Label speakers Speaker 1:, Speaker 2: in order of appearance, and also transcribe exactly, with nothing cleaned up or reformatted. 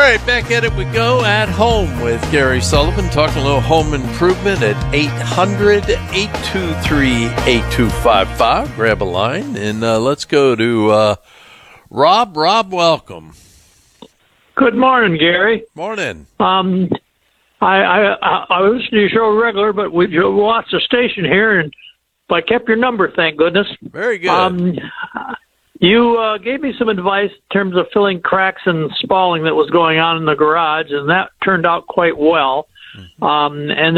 Speaker 1: right, back at it we go. At Home with Gary Sullivan, talking a little home improvement at eight hundred, eight two three, eight two five five. Grab a line, and uh, let's go to uh, Rob. Rob, welcome.
Speaker 2: Good morning, Gary.
Speaker 1: Morning.
Speaker 2: Um, I, I I listen to your show regular, but we've lost the station here, and but I kept your number, thank goodness.
Speaker 1: Very good.
Speaker 2: Um, you uh, gave me some advice in terms of filling cracks and spalling that was going on in the garage, and that turned out quite well. Mm-hmm. Um, and